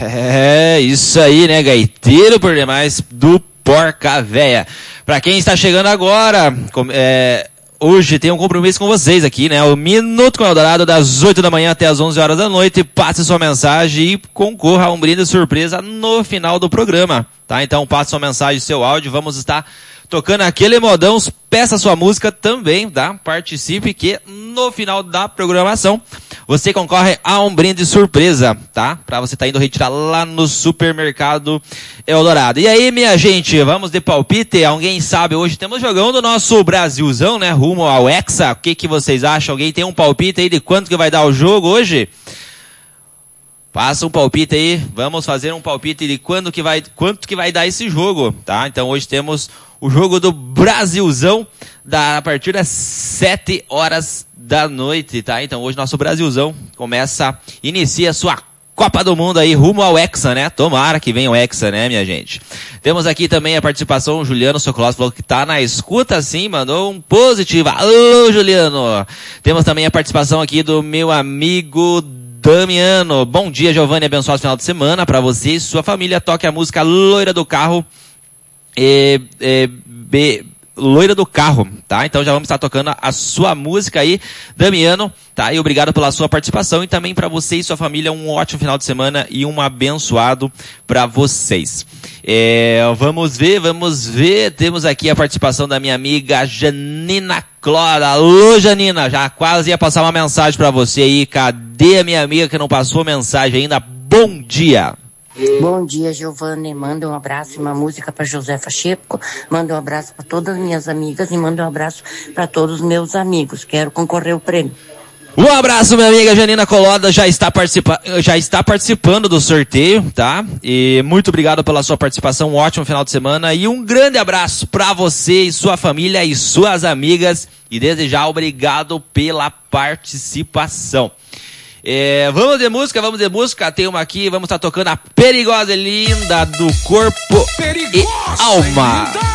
É, isso aí, né, gaiteiro por demais do Porca Véia. Pra quem está chegando agora, hoje tem um compromisso com vocês aqui, né? O Minuto com Eldorado, das 8 da manhã até as 11 horas da noite. Passe sua mensagem e concorra a um brinde surpresa no final do programa, tá? Então passe sua mensagem, seu áudio, vamos estar tocando aquele modão, peça sua música também, tá? Participe que no final da programação você concorre a um brinde surpresa, tá? Pra você tá indo retirar lá no Supermercado Eldorado. E aí, minha gente, vamos de palpite? Alguém sabe, hoje temos jogão do nosso Brasilzão, né? Rumo ao Hexa. O que vocês acham? Alguém tem um palpite aí de quanto que vai dar o jogo hoje? Passa um palpite aí, vamos fazer um palpite de quanto que vai dar esse jogo, tá? Então hoje temos o jogo do Brasilzão a partir das 7 horas da noite, tá? Então hoje nosso Brasilzão inicia a sua Copa do Mundo aí, rumo ao Hexa, né? Tomara que venha o Hexa, né, minha gente? Temos aqui também a participação, o Juliano Socolós falou que tá na escuta, sim, mandou um positivo. Alô, Juliano! Temos também a participação aqui do meu amigo Damiano. Bom dia, Giovanni, abençoado final de semana para você e sua família. Toque a música Loira do Carro. Loira do Carro, tá? Então já vamos estar tocando a sua música aí, Damiano, tá? E obrigado pela sua participação e também para você e sua família um ótimo final de semana e um abençoado para vocês. Vamos ver, temos aqui a participação da minha amiga Janina Clora. Alô, Janina, já quase ia passar uma mensagem para você aí. Cadê a minha amiga que não passou mensagem ainda? Bom dia! Bom dia, Giovanni. Manda um abraço e uma música para Josefa Chepo. Manda um abraço para todas as minhas amigas e manda um abraço para todos os meus amigos. Quero concorrer ao prêmio. Um abraço, minha amiga Janina Coloda, já está participando do sorteio, tá? E muito obrigado pela sua participação, um ótimo final de semana e um grande abraço para você e sua família e suas amigas e desde já obrigado pela participação. Vamos de música, tem uma aqui, vamos estar tocando a Perigosa e Linda do Corpo Perigosa e Alma.